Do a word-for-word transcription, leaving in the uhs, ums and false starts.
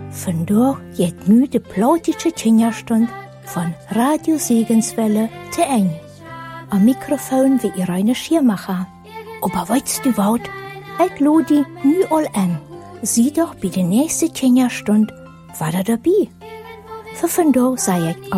Vandaag geht nu de plautische Tjengerstund von Radio Segenswelle te eng. Am Mikrofon wie Irene Schiermacher. Aber weißt du was? Ich lade nu all an. Sieh doch bei der nächsten Tjengerstund war da dabei. Für Vandaag sei ich